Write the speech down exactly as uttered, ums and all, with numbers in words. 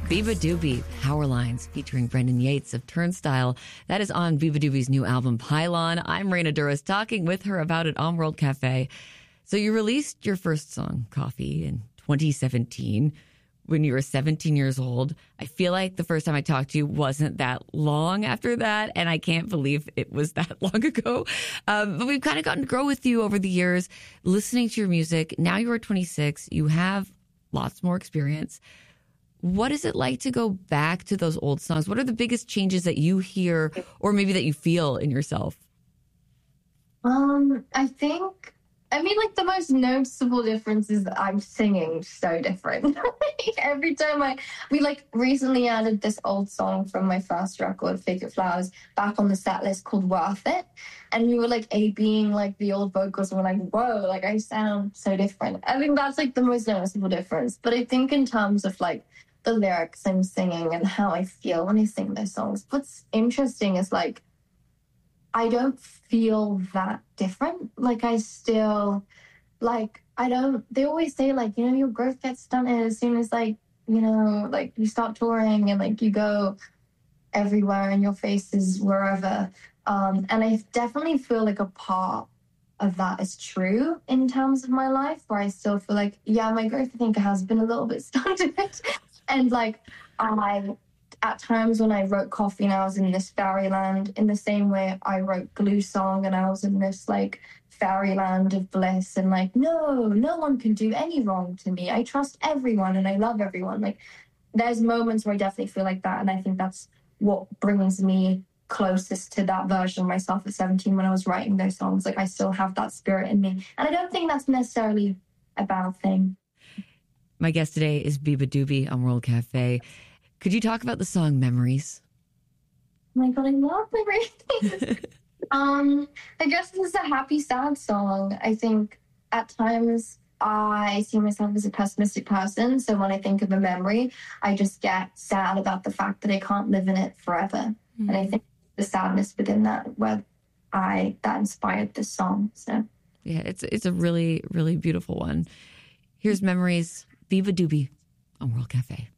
Viva Doobie, Power Lines, featuring Brendan Yates of Turnstile. That is on Viva Doobie's new album, Pylon. I'm Raina Duras, talking with her about it on World Cafe. So you released your first song, Coffee, in twenty seventeen when you were seventeen years old. I feel like the first time I talked to you wasn't that long after that, and I can't believe it was that long ago. Um, but we've kind of gotten to grow with you over the years, listening to your music. Now you are twenty-six. You have lots more experience. What is it like to go back to those old songs? What are the biggest changes that you hear or maybe that you feel in yourself? Um, I think, I mean, like the most noticeable difference is that I'm singing so different. Every time I, we like recently added this old song from my first record, Fake It Flowers, back on the set list called Worth It. And we were like A-Bing like the old vocals and we're like, whoa, like I sound so different. I think that's like the most noticeable difference. But I think in terms of like the lyrics I'm singing and how I feel when I sing those songs, what's interesting is like, I don't feel that different. Like I still, like, I don't, they always say like, you know, your growth gets stunted as soon as like, you know, like you start touring and like you go everywhere and your face is wherever. Um, and I definitely feel like a part of that is true in terms of my life, where I still feel like, yeah, my growth, I think, has been a little bit stunted. And like, I, at times when I wrote Coffee and I was in this fairyland, in the same way I wrote Glue Song and I was in this like fairyland of bliss and like, no, no one can do any wrong to me. I trust everyone and I love everyone. Like there's moments where I definitely feel like that. And I think that's what brings me closest to that version of myself at seventeen when I was writing those songs. Like I still have that spirit in me. And I don't think that's necessarily a bad thing. My guest today is Viva Doobie on World Cafe. Could you talk about the song Memories? Oh my God, I love Memories. um, I guess this is a happy, sad song. I think at times I see myself as a pessimistic person. So when I think of a memory, I just get sad about the fact that I can't live in it forever. Mm. And I think the sadness within that, where I, that inspired this song. So yeah, it's, it's a really, really beautiful one. Here's Memories, Viva Doobie on World Cafe.